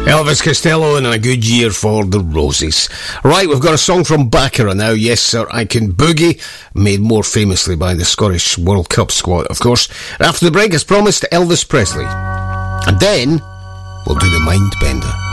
Elvis Costello and A Good Year for the Roses. Right, we've got a song from Baccara now. Yes, Sir, I Can Boogie, made more famously by the Scottish World Cup squad, of course. After the break, as promised, Elvis Presley. And then, we'll do the Mind Bender.